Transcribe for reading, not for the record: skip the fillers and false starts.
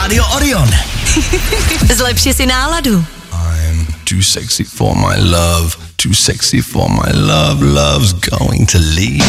Rádio Orion. Zlepši si náladu. I'm too sexy for my love, too sexy for my love, love's going to leave.